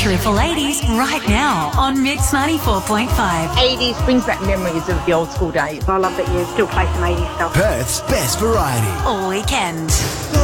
Triple 80s right now on Mix 94.5. 80s brings back memories of the old school days. I love that you still play some 80s stuff. Perth's best variety. All weekend.